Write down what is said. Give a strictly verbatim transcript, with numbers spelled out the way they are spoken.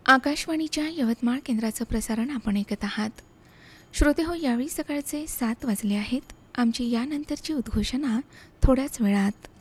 आकाशवाणीच्या यवतमाळ केंद्राचं प्रसारण आपण ऐकत आहात. श्रोते हो, यावेळी सकाळचे सात वाजले आहेत. आमची यानंतरची उद्घोषणा थोड्याच वेळात.